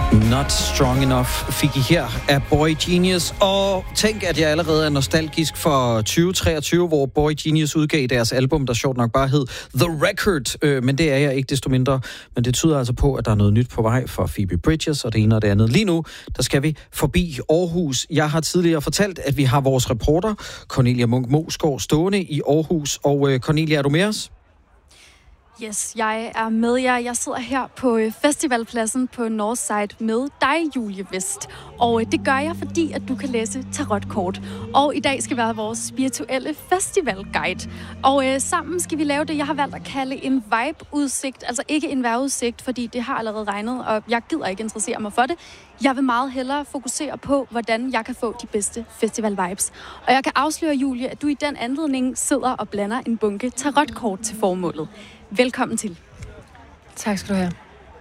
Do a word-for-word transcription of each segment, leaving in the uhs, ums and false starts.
Not Strong Enough fik I her af Boy Genius. Og tænk, at jeg allerede er nostalgisk for tyve treogtyve, hvor Boy Genius udgav deres album, der sjovt nok bare hed The Record. Øh, men det er jeg ikke desto mindre. Men det tyder altså på, at der er noget nyt på vej for Phoebe Bridgers og det ene og det andet. Lige nu, der skal vi forbi Aarhus. Jeg har tidligere fortalt, at vi har vores reporter, Cornelia Munch-Moesgaard, stående i Aarhus. Og øh, Cornelia, er du med os? Yes, jeg er med jer. Jeg sidder her på festivalpladsen på Northside med dig, Julie Vest. Og det gør jeg, fordi at du kan læse tarotkort. Og i dag skal være vores spirituelle festivalguide. Og øh, sammen skal vi lave det, jeg har valgt at kalde en vibe-udsigt. Altså ikke en vejrudsigt, fordi det har allerede regnet, og jeg gider ikke interessere mig for det. Jeg vil meget hellere fokusere på, hvordan jeg kan få de bedste festival-vibes. Og jeg kan afsløre, Julie, at du i den anledning sidder og blander en bunke tarotkort til formålet. Velkommen til. Tak skal du have.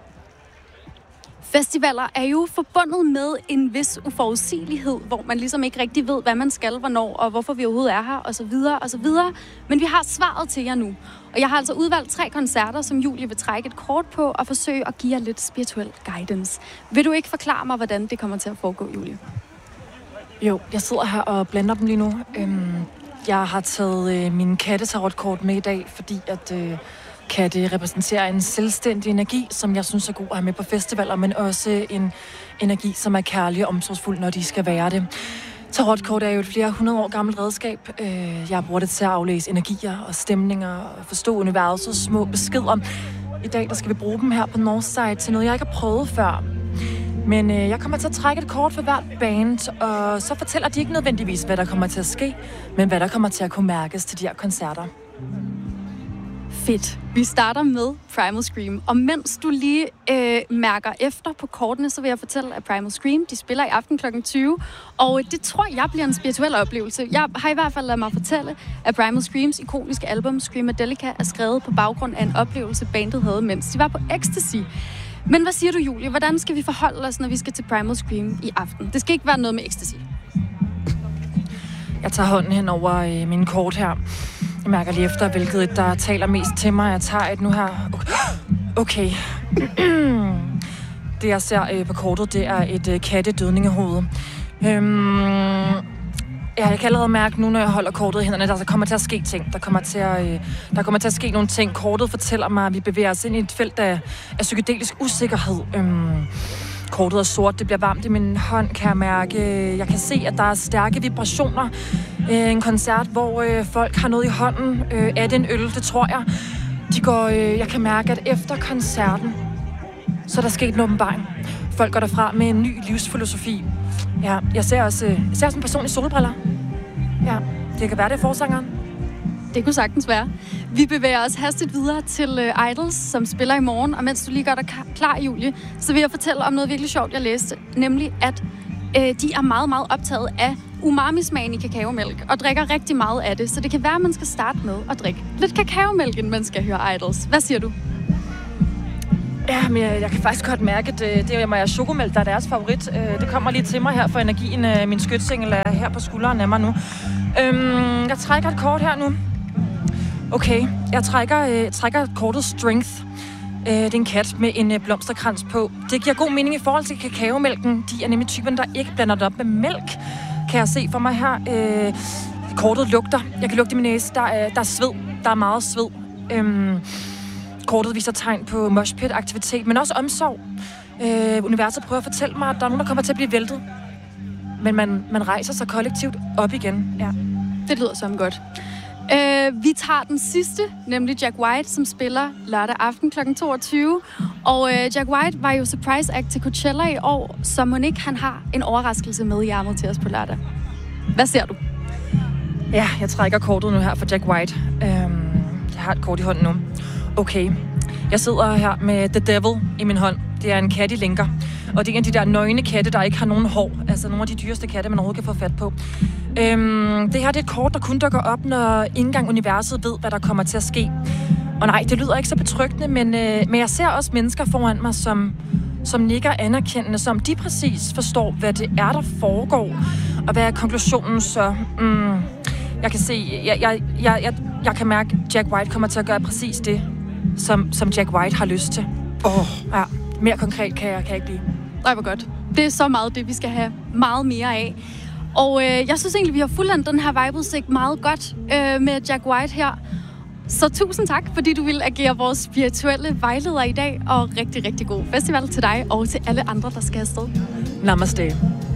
Festivaler er jo forbundet med en vis uforudsigelighed, hvor man ligesom ikke rigtig ved, hvad man skal, hvornår, og hvorfor vi overhovedet er her, og så videre, og så videre. Men vi har svaret til jer nu. Og jeg har altså udvalgt tre koncerter, som Julie vil trække et kort på, og forsøge at give jer lidt spirituel guidance. Vil du ikke forklare mig, hvordan det kommer til at foregå, Julie? Jo, jeg sidder her og blander dem lige nu. Jeg har taget mine kattetarotkort med i dag, fordi at katte repræsenterer en selvstændig energi, som jeg synes er god at have med på festivaler, men også en energi, som er kærlig og omsorgsfuld, når de skal være det. Tarotkort er jo et flere hundrede år gammelt redskab. Jeg bruger det til at aflæse energier og stemninger og forstå universets små beskeder. I dag der skal vi bruge dem her på Northside til noget, jeg ikke har prøvet før. Men øh, jeg kommer til at trække et kort for hvert band, og så fortæller de ikke nødvendigvis, hvad der kommer til at ske, men hvad der kommer til at kunne mærkes til de her koncerter. Fedt. Vi starter med Primal Scream. Og mens du lige øh, mærker efter på kortene, så vil jeg fortælle, at Primal Scream, de spiller i aften klokken tyve. Og det tror jeg bliver en spirituel oplevelse. Jeg har i hvert fald ladet mig fortælle, at Primal Screams ikoniske album Screamadelica er skrevet på baggrund af en oplevelse, bandet havde, mens de var på Ecstasy. Men hvad siger du, Julie? Hvordan skal vi forholde os, når vi skal til Primal Scream i aften? Det skal ikke være noget med Ecstasy. Jeg tager hånden hen over øh, mine kort her. Jeg mærker lige efter, hvilket et, der taler mest til mig. Jeg tager et nu her. Okay. Det, jeg ser øh, på kortet, det er et øh, kattedødningehoved. Øhm, ja, jeg kan allerede mærke nu, når jeg holder kortet i hænderne, der kommer til at ske ting. Der kommer til at, øh, der kommer til at ske nogle ting. Kortet fortæller mig, at vi bevæger os ind i et felt af, af psykedelisk usikkerhed. Øhm, kortet er sort, det bliver varmt i min hånd, kan jeg mærke. Jeg kan se, at der er stærke vibrationer. Øh, en koncert, hvor øh, folk har noget i hånden. Øh, er det en øl? Det tror jeg. De går, øh, jeg kan mærke, at efter koncerten, så er der sket en åbenbaring. Folk går derfra med en ny livsfilosofi. Ja, jeg ser også, øh, jeg ser også en person i solbriller. Ja, det kan være, det er forsangeren. Det kunne sagtens være. Vi bevæger os hastigt videre til uh, Idols, som spiller i morgen. Og mens du lige gør dig klar, Julie, så vil jeg fortælle om noget virkelig sjovt, jeg læste. Nemlig, at uh, de er meget, meget optaget af umami-smagen i kakaomælk, og drikker rigtig meget af det. Så det kan være, at man skal starte med at drikke lidt kakaomælk, inden man skal høre Idols. Hvad siger du? Ja, men jeg, jeg kan faktisk godt mærke, at det, det er chokomælk, der er deres favorit. Det kommer lige til mig her for energien. Min skytsengel er her på skulderen af mig nu. Øhm, jeg trækker et kort her nu. Okay, jeg trækker, øh, trækker kortet Strength. Øh, det er en kat med en øh, blomsterkrans på. Det giver god mening i forhold til kakaomælken. De er nemlig typen, der ikke blander det op med mælk. Kan jeg se for mig her. Øh, kortet lugter. Jeg kan lugte i min næse. Der er, der er sved. Der er meget sved. Øhm, kortet viser tegn på moshpit-aktivitet, men også omsorg. Øh, universet prøver at fortælle mig, at der er nogen, der kommer til at blive væltet. Men man, man rejser sig kollektivt op igen. Ja. Det lyder som godt. Uh, vi tager den sidste, nemlig Jack White, som spiller lørdag aften klokken toogtyve. Og uh, Jack White var jo surprise act til Coachella i år, så Monique, han har en overraskelse med i ærmet til os på lørdag. Hvad ser du? Ja, jeg trækker kortet nu her for Jack White. Um, jeg har et kort i hånden nu. Okay, jeg sidder her med The Devil i min hånd. Det er en kat i lænker. Og det er en af de der nøgne katte, der ikke har nogen hår. Altså nogle af de dyreste katte, man overhovedet kan få fat på. Øhm, det her det er et kort, der kun dukker op, når ikke engang universet ved, hvad der kommer til at ske. Og nej, det lyder ikke så betryggende, men, øh, men jeg ser også mennesker foran mig, som, som nikker anerkendende, som de præcis forstår, hvad det er, der foregår. Og hvad er konklusionen så? Mm, jeg kan se, jeg, jeg, jeg, jeg, jeg kan mærke, at Jack White kommer til at gøre præcis det, som, som Jack White har lyst til. Åh, oh. Ja. Mere konkret kan jeg, kan jeg ikke blive. Nej, hvor godt. Det er så meget det, vi skal have meget mere af. Og øh, jeg synes egentlig, vi har fuldendt den her vibeudsigt meget godt øh, med Jack White her. Så tusind tak, fordi du ville agere vores spirituelle vejleder i dag. Og rigtig, rigtig god festival til dig og til alle andre, der skal afsted. Namaste.